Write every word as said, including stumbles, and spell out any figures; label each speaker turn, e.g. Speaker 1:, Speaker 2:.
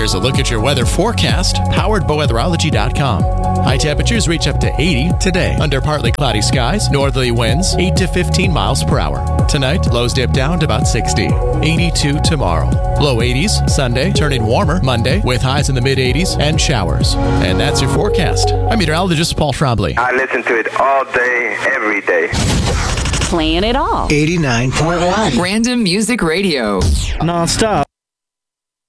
Speaker 1: Here's a look at your weather forecast, powered by weatherology dot com. High temperatures reach up to eighty today. Under partly cloudy skies, northerly winds eight to fifteen miles per hour. Tonight, lows dip down to about sixty. eighty-two tomorrow. Low eighties Sunday, turning warmer Monday with highs in the mid eighties and showers. And that's your forecast. I'm meteorologist Paul Trombley.
Speaker 2: I listen to it all day, every day.
Speaker 3: Playing it all.
Speaker 4: eighty-nine point one.
Speaker 5: Random Music Radio.
Speaker 4: Non-stop.